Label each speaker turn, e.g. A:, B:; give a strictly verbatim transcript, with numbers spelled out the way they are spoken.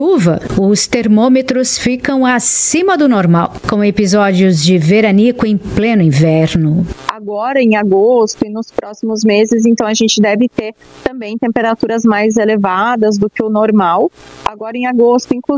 A: Chuva, os termômetros ficam acima do normal, com episódios de veranico em pleno inverno.
B: Agora, em agosto e nos próximos meses, então a gente deve ter também temperaturas mais elevadas do que o normal. Agora, em agosto, inclusive,